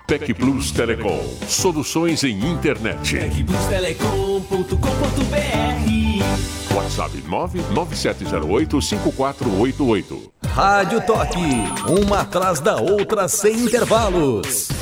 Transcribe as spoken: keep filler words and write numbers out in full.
Tec Plus Telecom. Soluções em internet. tec plus telecom ponto com ponto b r. WhatsApp nove nove sete zero oito cinco quatro oito oito. Rádio Toque, uma atrás da outra sem intervalos.